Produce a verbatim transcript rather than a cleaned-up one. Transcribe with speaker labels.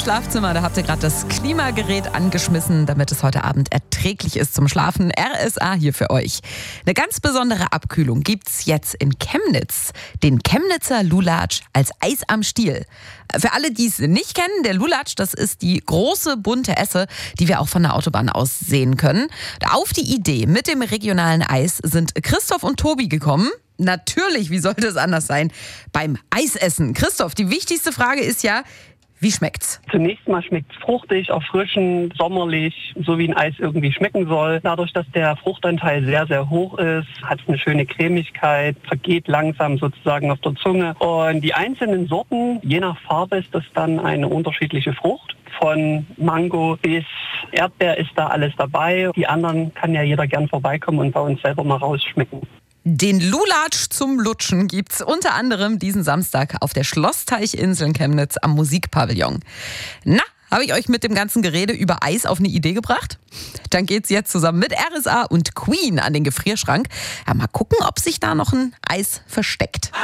Speaker 1: Schlafzimmer, da habt ihr gerade das Klimagerät angeschmissen, damit es heute Abend erträglich ist zum Schlafen. R S A hier für euch. Eine ganz besondere Abkühlung gibt's jetzt in Chemnitz. Den Chemnitzer Lulatsch als Eis am Stiel. Für alle, die es nicht kennen, der Lulatsch, das ist die große bunte Esse, die wir auch von der Autobahn aus sehen können. Auf die Idee mit dem regionalen Eis sind Christoph und Tobi gekommen. Natürlich, wie sollte es anders sein, beim Eisessen. Christoph, die wichtigste Frage ist ja, wie schmeckt's?
Speaker 2: Zunächst mal schmeckt's fruchtig, erfrischend, sommerlich, so wie ein Eis irgendwie schmecken soll. Dadurch, dass der Fruchtanteil sehr, sehr hoch ist, hat es eine schöne Cremigkeit, vergeht langsam sozusagen auf der Zunge. Und die einzelnen Sorten, je nach Farbe ist das dann eine unterschiedliche Frucht. Von Mango bis Erdbeer ist da alles dabei. Die anderen kann ja jeder gern vorbeikommen und bei uns selber mal rausschmecken.
Speaker 1: Den Lulatsch zum Lutschen gibt's unter anderem diesen Samstag auf der Schlossteichinsel in Chemnitz am Musikpavillon. Na, habe ich euch mit dem ganzen Gerede über Eis auf eine Idee gebracht? Dann geht's jetzt zusammen mit R S A und Queen an den Gefrierschrank. Ja, mal gucken, ob sich da noch ein Eis versteckt.